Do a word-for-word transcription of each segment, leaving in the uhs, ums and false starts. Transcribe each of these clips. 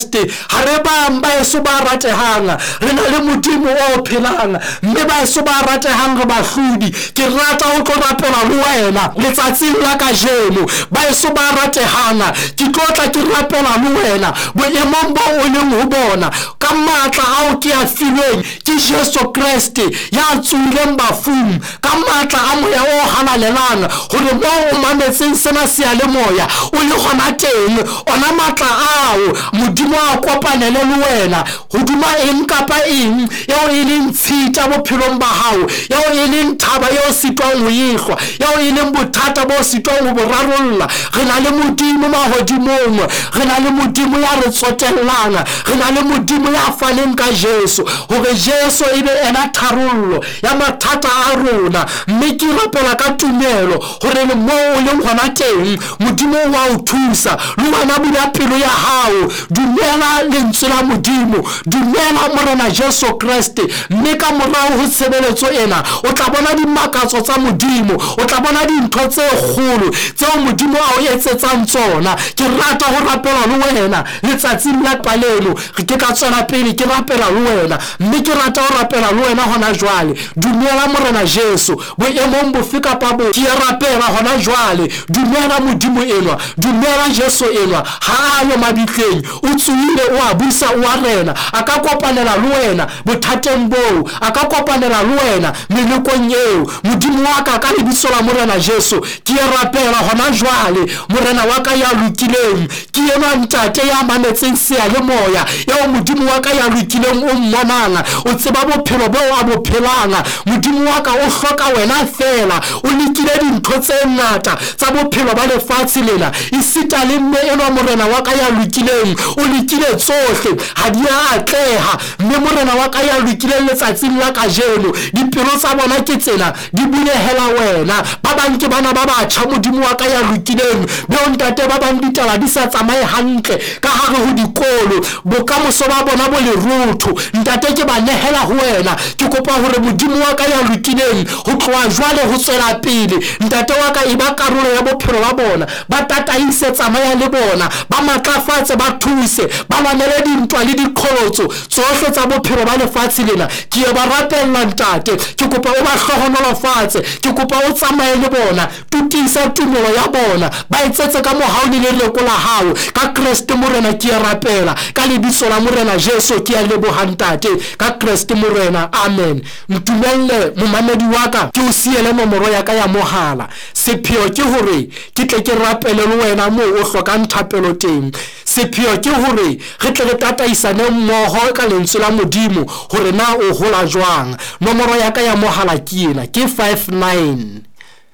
ha re bang baeso ba ratehang re na le modimo o phelang mme baeso ba ratehang re bahlodi ke rata ho tlo rapela le wena letsatsing la kajeno baeso ba ratehang ke tlotla ke rapela le wena boemong bo o leng ho bona ka matla ao ke a filweng ke Jesu Kriste ya tswileng bafung ka matla a moya o halalelang hore mo o mametseng sena seyalemoya o le gona teng ona matla ao modimo a kopanele le wena hoduma eng kapa eng yeo e leng tshita bophelong ba hao yeo e leng thaba yeo sitwang ho ehlwa yeo e leng bothata bo sitwang ho borarolla re na le modimo mahodimong re na le modimo ya re tsotellang re na le modimo ya faneng ka Jesu hore Jesu e be ena tharollo ya mathata a rona mme ke rapela ka tumelo hore le mo o leng hona teng modimo wa o thusa le wena bula pelo ya hao dumela lentswe la modimo dumela morena Jesu Kriste mme ka morao ho tshebeletso ena o tla bona dimakatso tsa modimo o tla bona dintho tse kgolo tseo modimo a o etsetsang tsona ke rata ho rapela le wena letsatsing la palelo ke tla tswela pele ke rapela le wena mme ke rata ho rapela le wena hona jwale dumela morena Jesu boemong bofe kapa bo ke rapela hona jwale dumela modimo enwa dumela Jesu enwa ha ayo mabitleng o tswile o a busa o a rena a ka kopanela le wena bothateng boo a ka kopanela le wena melekong eo modimo wa ka ka lebitso la morena Jesu ke rapela hona jwale morena wa ka ya lokileng ke yena ntate ya mametseng seyalemoya eo modimo wa ka ya lokileng o mmonang o tseba bophelo boo a bo phelang modimo wa ka o hloka wena fela o lekile dintho tse ngata tsa bophelo ba lefatshe lena isita le mme enwa morena wa ka ya lokileng o lekile tsohle ha di a atleha mme morena wa ka ya lokileng letsatsing la kajeno dipelo tsa bona ke tsena di bulehela wena ba bang ke bana ba batjha modimo wa ka ya lokileng beo ntate ba bang ditaba di sa tsamaye hantle ka hare ho dikolo bokamoso ba bona bo le rotho ntate ke ba nehela ho wena ke kopa hore modimo wa ka ya lokileng ho tloha jwale ho tswela pele ntate wa ka e ba karolo ya bophelo ba bona ba tataise tsamaya le bona ba matlafatse ba thuse ba lwanele dintwa le diqholotso tsohle tsa bophelo ba lefatshe lena ke ba rapella ntate ke kopa o ba hlohonolofatse ke kopa o tsamaye le bona tutisa tumelo ya bona ba etsetse ka mohauni le lekola hao ka Kriste morena ke rapela ka lebitso la morena Jesu ke a leboha ntate ka Kriste morena amen ntumelle momamedi wa ka ke o siele nomoro ya ka ya mohala sepheo ke hore ke tle ke rapele le wena mo o hlokang thapelo teng sepheo ke hore re tle re tataisane mmoho ka lentswe la modimo hore na o hola jwang nomoro ya ka ya mohala ke ena ke five nine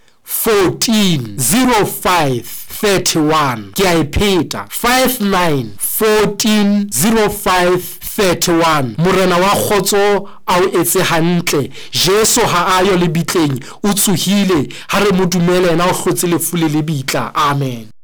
fourteen zero five thirty-one ke a ipheta five nine fourteen zero five thirty-one morena wa khotso a o etse hantle Jesu ha ayo le bitleng o tsuhile ha re modumela ena o hlotse le fule le bitla amen.